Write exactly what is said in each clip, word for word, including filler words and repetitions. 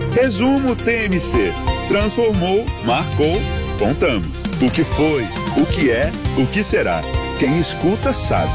Resumo T M C. Transformou, marcou, contamos. O que foi, o que é, o que será. Quem escuta sabe.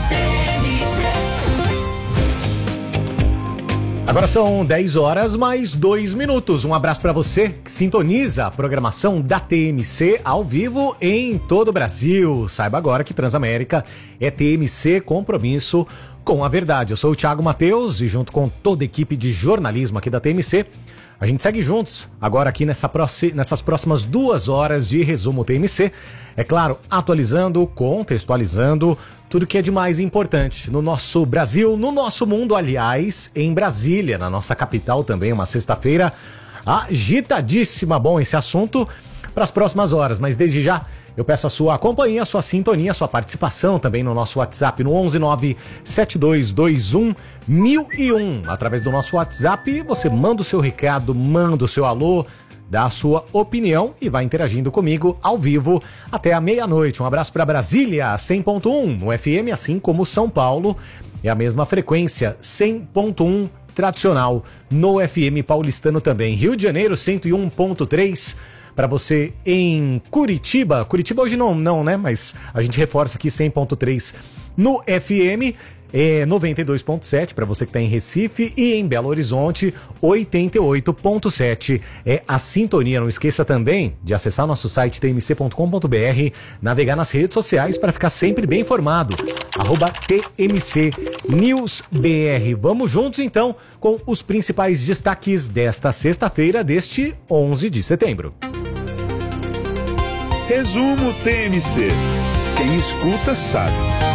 Agora são dez horas mais dois minutos. Um abraço para você que sintoniza a programação da T M C ao vivo em todo o Brasil. Saiba agora que Transamérica é T M C, compromisso com a verdade. Eu sou o Thiago Matheus e junto com toda a equipe de jornalismo aqui da T M C, a gente segue juntos agora aqui nessa próxima, nessas próximas duas horas de resumo T M C. É claro, atualizando, contextualizando tudo que é de mais importante no nosso Brasil, no nosso mundo, aliás, em Brasília, na nossa capital também, uma sexta-feira agitadíssima. Bom, esse assunto para as próximas horas, mas desde já eu peço a sua companhia, a sua sintonia, a sua participação também no nosso WhatsApp no onze nove sete dois dois um mil e um. Através do nosso WhatsApp, você manda o seu recado, manda o seu alô, dá a sua opinião e vai interagindo comigo ao vivo até a meia-noite. Um abraço para Brasília, cem ponto um no F M, assim como São Paulo, é a mesma frequência, cem ponto um tradicional no F M paulistano também. Rio de Janeiro, cento e um ponto três. Para você em Curitiba, Curitiba hoje não, não, né? Mas a gente reforça aqui cem ponto três no F M, é noventa e dois ponto sete para você que está em Recife e em Belo Horizonte, oitenta e oito ponto sete é a sintonia. Não esqueça também de acessar nosso site t m c ponto com ponto b r, navegar nas redes sociais para ficar sempre bem informado, arroba T M C News B R. Vamos juntos então com os principais destaques desta sexta-feira, deste onze de setembro. Resumo T M C. Quem escuta sabe.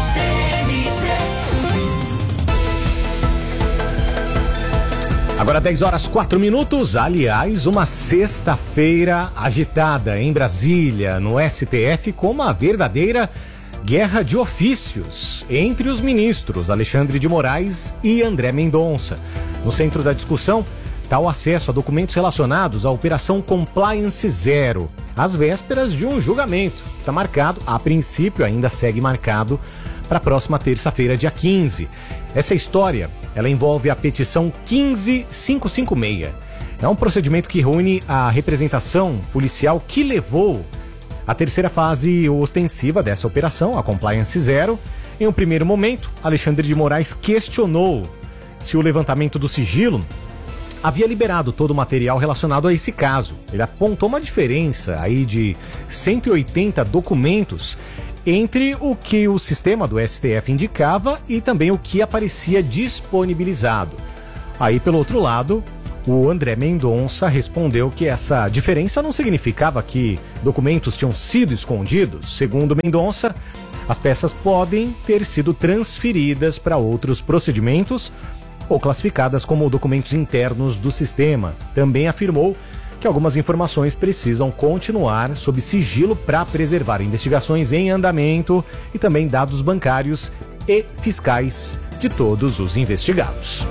Agora dez horas quatro minutos, aliás, uma sexta-feira agitada em Brasília, no S T F, com uma verdadeira guerra de ofícios entre os ministros Alexandre de Moraes e André Mendonça. No centro da discussão está o acesso a documentos relacionados à Operação Compliance Zero, às vésperas de um julgamento. Está marcado, a princípio ainda segue marcado, para a próxima terça-feira, dia quinze. Essa história, ela envolve a petição quinze mil quinhentos e cinquenta e seis. É um procedimento que reúne a representação policial que levou a terceira fase ostensiva dessa operação, a Compliance Zero. Em um primeiro momento, Alexandre de Moraes questionou se o levantamento do sigilo havia liberado todo o material relacionado a esse caso. Ele apontou uma diferença aí de cento e oitenta documentos entre o que o sistema do S T F indicava e também o que aparecia disponibilizado. Aí, pelo outro lado, o André Mendonça respondeu que essa diferença não significava que documentos tinham sido escondidos. Segundo Mendonça, as peças podem ter sido transferidas para outros procedimentos ou classificadas como documentos internos do sistema. Também afirmou que algumas informações precisam continuar sob sigilo para preservar investigações em andamento e também dados bancários e fiscais de todos os investigados.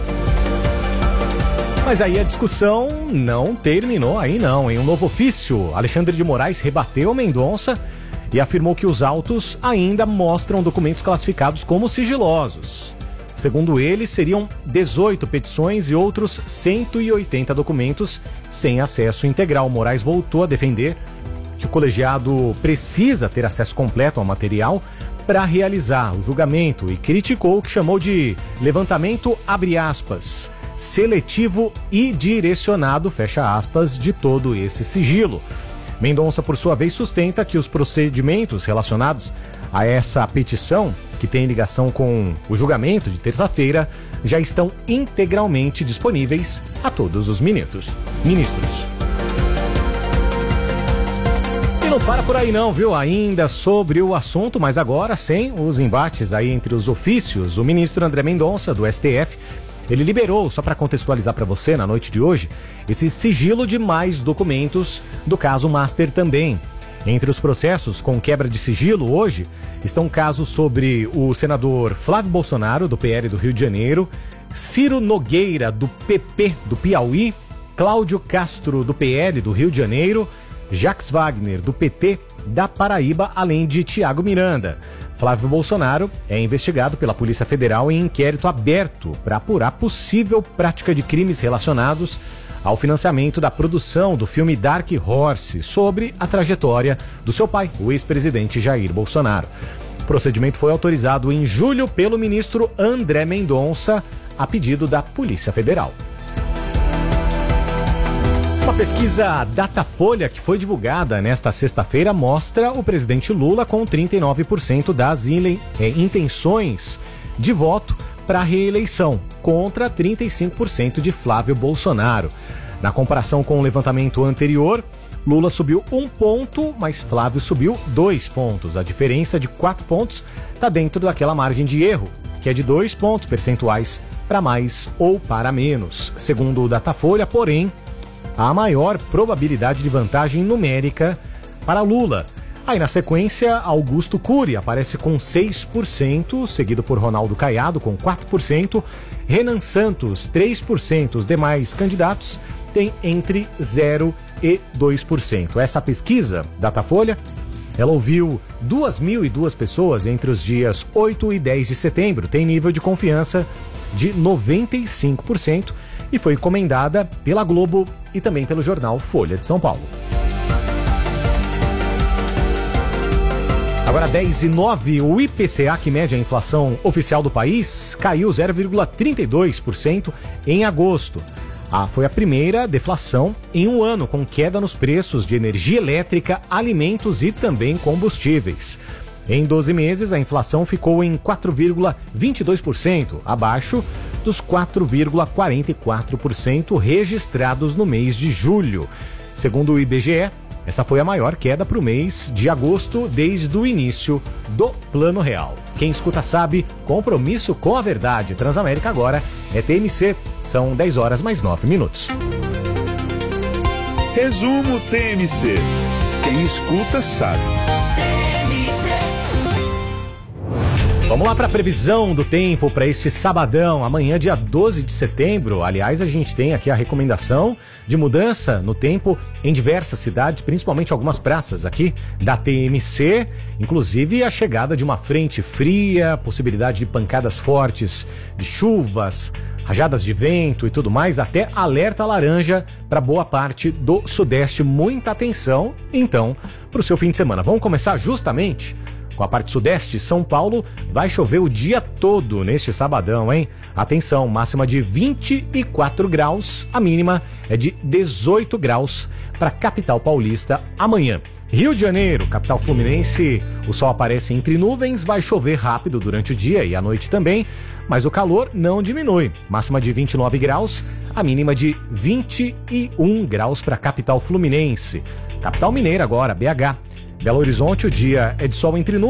Mas aí a discussão não terminou aí não. Em um novo ofício, Alexandre de Moraes rebateu Mendonça e afirmou que os autos ainda mostram documentos classificados como sigilosos. Segundo ele, seriam dezoito petições e outros cento e oitenta documentos sem acesso integral. Moraes voltou a defender que o colegiado precisa ter acesso completo ao material para realizar o julgamento e criticou o que chamou de levantamento, abre aspas, seletivo e direcionado, fecha aspas, de todo esse sigilo. Mendonça, por sua vez, sustenta que os procedimentos relacionados a essa petição, que tem ligação com o julgamento de terça-feira, já estão integralmente disponíveis a todos os ministros. ministros. E não para por aí não, viu? Ainda sobre o assunto, mas agora sem os embates aí entre os ofícios, o ministro André Mendonça, do S T F, ele liberou, só para contextualizar para você na noite de hoje, esse sigilo de mais documentos do caso Master também. Entre os processos com quebra de sigilo hoje estão casos sobre o senador Flávio Bolsonaro, do P L do Rio de Janeiro, Ciro Nogueira, do P P do Piauí, Cláudio Castro, do P L do Rio de Janeiro, Jacques Wagner, do P T da Paraíba, além de Tiago Miranda. Flávio Bolsonaro é investigado pela Polícia Federal em inquérito aberto para apurar possível prática de crimes relacionados ao financiamento da produção do filme Dark Horse, sobre a trajetória do seu pai, o ex-presidente Jair Bolsonaro. O procedimento foi autorizado em julho pelo ministro André Mendonça, a pedido da Polícia Federal. Uma pesquisa Datafolha que foi divulgada nesta sexta-feira mostra o presidente Lula com trinta e nove por cento das ile- eh, intenções de voto para a reeleição, contra trinta e cinco por cento de Flávio Bolsonaro. Na comparação com o levantamento anterior, Lula subiu um ponto, mas Flávio subiu dois pontos. A diferença de quatro pontos está dentro daquela margem de erro, que é de dois pontos percentuais para mais ou para menos. Segundo o Datafolha, porém, há maior probabilidade de vantagem numérica para Lula. Aí na sequência, Augusto Cury aparece com seis por cento, seguido por Ronaldo Caiado com quatro por cento, Renan Santos três por cento, os demais candidatos têm entre zero e dois por cento. Essa pesquisa, Datafolha, ela ouviu duas mil e duas pessoas entre os dias oito e dez de setembro, tem nível de confiança de noventa e cinco por cento e foi encomendada pela Globo e também pelo jornal Folha de São Paulo. Agora dez e nove, o I P C A, que mede a inflação oficial do país, caiu zero vírgula trinta e dois por cento em agosto. Ah, foi a primeira deflação em um ano, com queda nos preços de energia elétrica, alimentos e também combustíveis. Em doze meses, a inflação ficou em quatro vírgula vinte e dois por cento, abaixo dos quatro vírgula quarenta e quatro por cento registrados no mês de julho. Segundo o I B G E, essa foi a maior queda para o mês de agosto desde o início do Plano Real. Quem escuta sabe, compromisso com a verdade. Transamérica agora é T M C. São dez horas mais nove minutos. Resumo T M C. Quem escuta sabe. Vamos lá para a previsão do tempo para este sabadão, amanhã, dia doze de setembro. Aliás, a gente tem aqui a recomendação de mudança no tempo em diversas cidades, principalmente algumas praças aqui da T M C, inclusive a chegada de uma frente fria, possibilidade de pancadas fortes de chuvas, rajadas de vento e tudo mais, até alerta laranja para boa parte do sudeste. Muita atenção, então, para o seu fim de semana. Vamos começar justamente com a parte sudeste. São Paulo vai chover o dia todo neste sabadão, hein? Atenção, máxima de vinte e quatro graus, a mínima é de dezoito graus para a capital paulista amanhã. Rio de Janeiro, capital fluminense, o sol aparece entre nuvens, vai chover rápido durante o dia e à noite também, mas o calor não diminui. Máxima de vinte e nove graus, a mínima de vinte e um graus para a capital fluminense. Capital mineira agora, B H. Belo Horizonte, o dia é de sol entre nuvens.